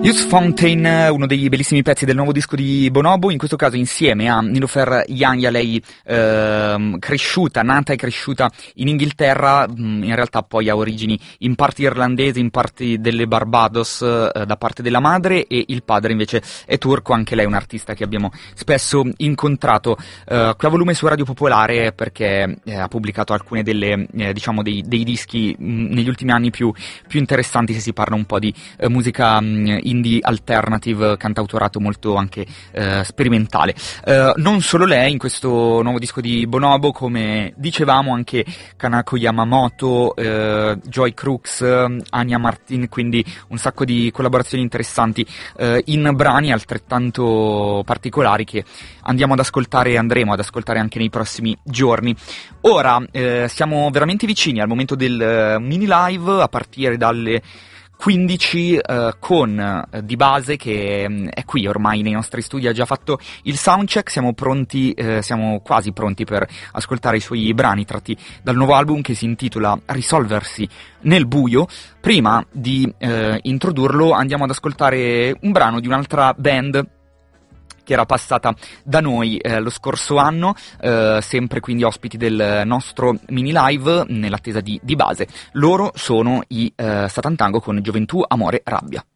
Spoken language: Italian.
Youth Fountain, uno dei bellissimi pezzi del nuovo disco di Bonobo, in questo caso insieme a Niloufer Yanya, lei nata e cresciuta in Inghilterra, in realtà poi ha origini in parti irlandesi, in parti delle Barbados da parte della madre, e il padre invece è turco, anche lei è un'artista che abbiamo spesso incontrato qui a Volume su Radio Popolare, perché ha pubblicato alcune delle diciamo dei dischi negli ultimi anni più interessanti, se si parla un po' di musica indie alternative, cantautorato molto anche sperimentale. Non solo lei, in questo nuovo disco di Bonobo, come dicevamo, anche Kanako Yamamoto, Joy Crooks, Anya Martin, quindi un sacco di collaborazioni interessanti in brani altrettanto particolari che andremo ad ascoltare anche nei prossimi giorni. Ora siamo veramente vicini al momento del mini live, a partire dalle 15 con Di Base, che è qui ormai nei nostri studi, ha già fatto il soundcheck, siamo quasi pronti per ascoltare i suoi brani tratti dal nuovo album che si intitola Risolversi nel buio. Prima di introdurlo andiamo ad ascoltare un brano di un'altra band che era passata da noi lo scorso anno, sempre quindi ospiti del nostro mini live, nell'attesa di Base. Loro sono i Satan Tango con Gioventù, Amore, Rabbia.